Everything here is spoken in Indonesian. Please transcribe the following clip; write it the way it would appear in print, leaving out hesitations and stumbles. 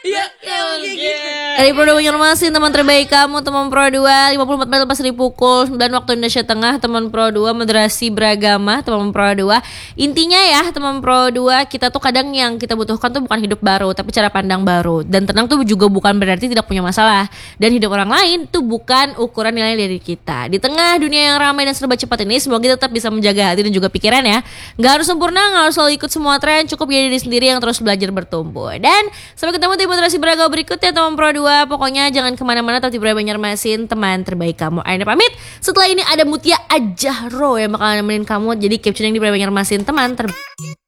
Iya, gitu. Dari Pro 2 Banjarmasin, teman terbaik kamu, teman Pro 2, 54 menit lepas dari pukul 9 waktu Indonesia Tengah, teman Pro 2, moderasi beragama, teman Pro 2. Intinya ya, teman Pro 2, kita tuh kadang yang kita butuhkan tuh bukan hidup baru, tapi cara pandang baru. Dan tenang tuh juga bukan berarti tidak punya masalah. Dan hidup orang lain tuh bukan ukuran nilai dari kita. Di tengah dunia yang ramai dan serba cepat ini, semoga kita tetap bisa menjaga hati dan juga pikiran ya. Gak harus sempurna, gak harus selalu ikut semua tren, cukup jadi diri sendiri yang terus belajar bertumbuh. Dan sampai ketemu di moderasi beragama berikutnya, teman Pro 2. Pokoknya jangan kemana-mana, tetap di Pro Banjarmasin, teman terbaik kamu. Aina pamit. Setelah ini ada Mutia Ajahro yang bakal nemenin kamu. Jadi capture yang di Pro Banjarmasin, teman terbaik.